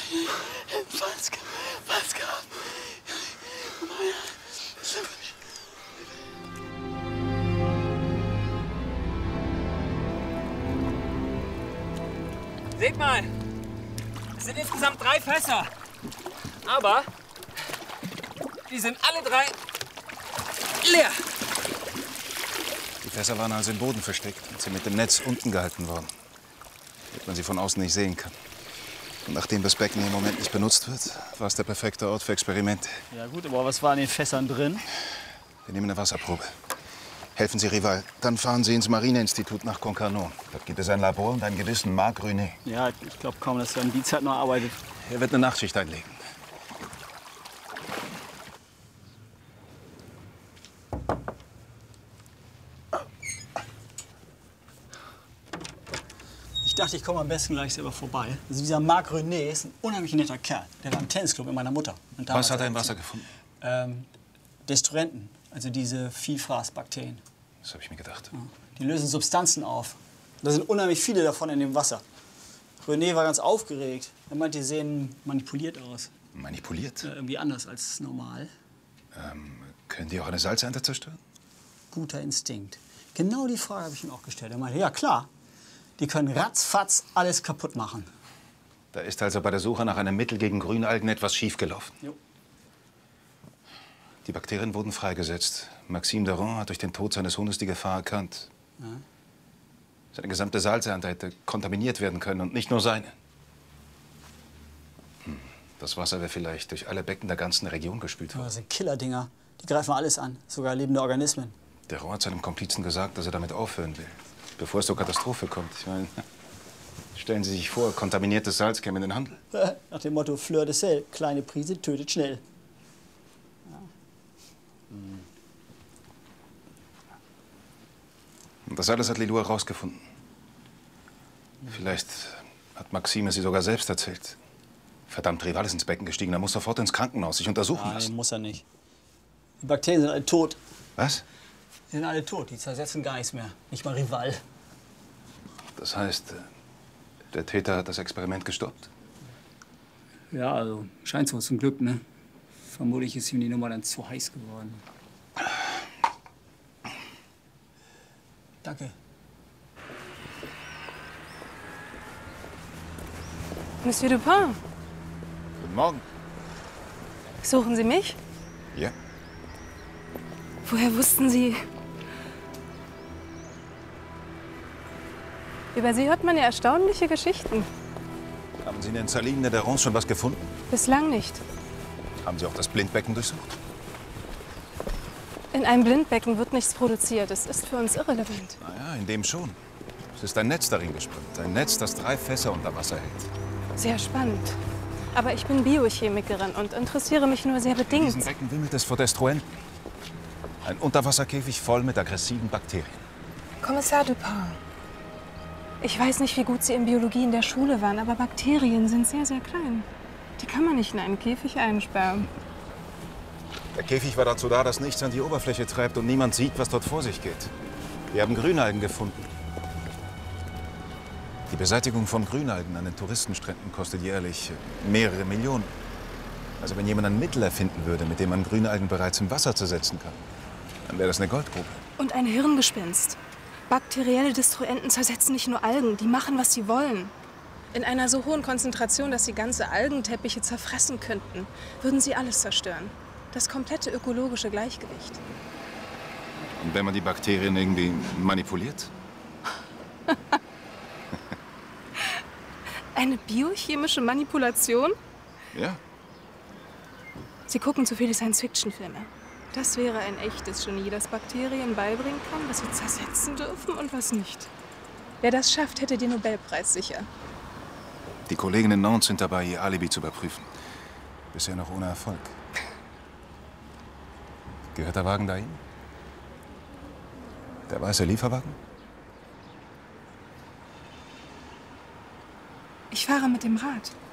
Pascal. Seht mal, es sind insgesamt 3 Fässer. Aber die sind alle 3 leer. Die Fässer waren also im Boden versteckt und sind mit dem Netz unten gehalten worden, damit man sie von außen nicht sehen kann. Und nachdem das Becken im Moment nicht benutzt wird, war es der perfekte Ort für Experimente. Ja gut, aber was war in den Fässern drin? Wir nehmen eine Wasserprobe. Helfen Sie Rival, dann fahren Sie ins Marineinstitut nach Concarneau. Dort gibt es ein Labor und einen gewissen Marc René. Ja, ich glaube kaum, dass er in die Zeit noch arbeitet. Er wird eine Nachtschicht einlegen. Ich dachte, ich komme am besten gleich selber vorbei. Also dieser Marc René ist ein unheimlich netter Kerl. Der war im Tennisclub mit meiner Mutter. Und Was hat er im Wasser gefunden? Destruenten, also diese Vielfraßbakterien. Das habe ich mir gedacht. Ja. Die lösen Substanzen auf. Da sind unheimlich viele davon in dem Wasser. René war ganz aufgeregt. Er meinte, die sehen manipuliert aus. Manipuliert? Irgendwie anders als normal. Können die auch eine Salzernte zerstören? Guter Instinkt. Genau die Frage habe ich ihm auch gestellt. Er meinte, ja klar, die können ratzfatz alles kaputt machen. Da ist also bei der Suche nach einem Mittel gegen Grünalgen etwas schiefgelaufen. Jo. Die Bakterien wurden freigesetzt. Maxime Daron hat durch den Tod seines Hundes die Gefahr erkannt. Ja. Seine gesamte Salzernte hätte kontaminiert werden können und nicht nur seine. Das Wasser wäre vielleicht durch alle Becken der ganzen Region gespült worden. Das sind Killerdinger. Die greifen alles an, sogar lebende Organismen. Daron hat seinem Komplizen gesagt, dass er damit aufhören will, bevor es zur Katastrophe kommt. Ich meine, stellen Sie sich vor, kontaminiertes Salz käme in den Handel. Nach dem Motto Fleur de Sel, kleine Prise tötet schnell. Und das alles hat Lilou herausgefunden. Vielleicht hat Maxime sie sogar selbst erzählt. Verdammt, Rival ist ins Becken gestiegen. Er muss sofort ins Krankenhaus sich untersuchen lassen. Nein, muss er nicht. Die Bakterien sind alle tot. Was? Die sind alle tot. Die zersetzen gar nichts mehr. Nicht mal Rival. Das heißt, der Täter hat das Experiment gestoppt? Ja, also scheint so zum Glück, ne? Vermutlich ist ihm die Nummer dann zu heiß geworden. Danke. Monsieur Dupin, Guten Morgen. suchen Sie mich? Ja? Woher wussten Sie? Über Sie hört man ja erstaunliche Geschichten. Haben Sie in den Salinen der Darons schon was gefunden? Bislang nicht. Haben Sie auch das Blindbecken durchsucht? In einem Blindbecken wird nichts produziert. Es ist für uns irrelevant. Naja, in dem schon. Es ist ein Netz darin gesprengt. Ein Netz, das 3 Fässer unter Wasser hält. Sehr spannend. Aber ich bin Biochemikerin und interessiere mich nur sehr In bedingt. diesem Becken wimmelt es vor Destruenten. Ein Unterwasserkäfig voll mit aggressiven Bakterien. Kommissar Dupin, ich weiß nicht, wie gut Sie in Biologie in der Schule waren, aber Bakterien sind sehr, sehr klein. Die kann man nicht in einen Käfig einsperren. Der Käfig war dazu da, dass nichts an die Oberfläche treibt und niemand sieht, was dort vor sich geht. Wir haben Grünalgen gefunden. Die Beseitigung von Grünalgen an den Touristenstränden kostet jährlich mehrere Millionen. Also wenn jemand ein Mittel erfinden würde, mit dem man Grünalgen bereits im Wasser zersetzen kann, dann wäre das eine Goldgrube. Und ein Hirngespinst. Bakterielle Destruenten zersetzen nicht nur Algen, die machen, was sie wollen. In einer so hohen Konzentration, dass sie ganze Algenteppiche zerfressen könnten, würden sie alles zerstören. Das komplette ökologische Gleichgewicht. Und wenn man die Bakterien irgendwie manipuliert? Eine biochemische Manipulation? Ja. Sie gucken zu viele Science-Fiction-Filme. Das wäre ein echtes Genie, das Bakterien beibringen kann, was sie zersetzen dürfen und was nicht. Wer das schafft, hätte den Nobelpreis sicher. Die Kollegen in Nantes sind dabei, ihr Alibi zu überprüfen. Bisher noch ohne Erfolg. Gehört der Wagen dahin? Der weiße Lieferwagen? Ich fahre mit dem Rad.